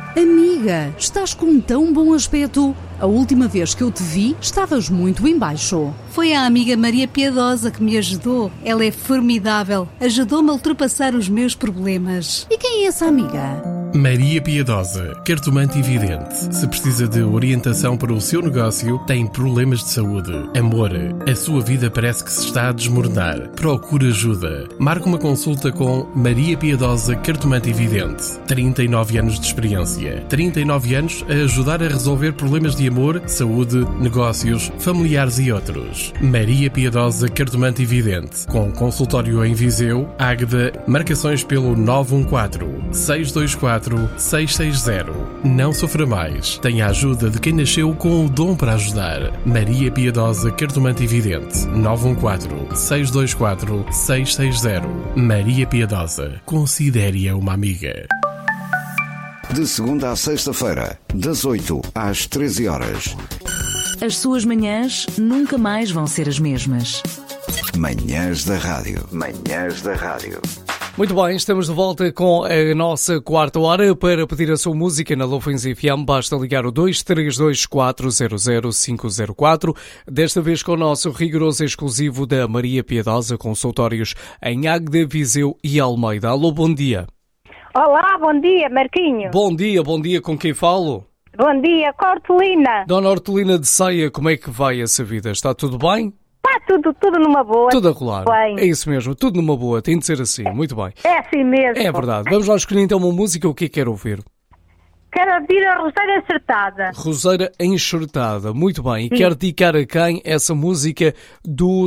Amiga, estás com tão bom aspecto. A última vez que eu te vi, estavas muito em baixo. Foi a amiga Maria Piedosa que me ajudou. Ela é formidável. Ajudou-me a ultrapassar os meus problemas. E quem é essa amiga? Maria Piedosa, cartomante e vidente. Se precisa de orientação para o seu negócio, tem problemas de saúde, amor, a sua vida parece que se está a desmoronar. Procure ajuda. Marque uma consulta com Maria Piedosa, cartomante e vidente. 39 anos de experiência. 39 anos a ajudar a resolver problemas de amor, saúde, negócios, familiares e outros. Maria Piedosa, cartomante e vidente. Com consultório em Viseu, Águeda, marcações pelo 914-624-660. Não sofra mais. Tenha a ajuda de quem nasceu com o dom para ajudar. Maria Piedosa, cartomante e vidente. 914-624-660. Maria Piedosa. Considere-a uma amiga. De segunda à sexta-feira, das 8 às 13 horas. As suas manhãs nunca mais vão ser as mesmas. Manhãs da Rádio. Manhãs da Rádio. Muito bem, estamos de volta com a nossa quarta hora. Para pedir a sua música na Loufins FM, basta ligar o 232400504. Desta vez com o nosso rigoroso exclusivo da Maria Piedosa, consultórios em Águeda, Viseu e Almeida. Alô, bom dia. Olá, bom dia, Marquinho. Bom dia, com quem falo? Bom dia, com a Hortelina. Dona Hortelina de Ceia, como é que vai essa vida? Está tudo bem? Está tudo numa boa. Tudo a rolar. Bem. É isso mesmo, tudo numa boa, tem de ser assim, muito bem. É assim mesmo. É verdade. Vamos lá escolher então uma música, o que é que quer ouvir? Quero ouvir a Rosária Acertada. Roseira Enxertada, muito bem. E quer dedicar a quem essa música do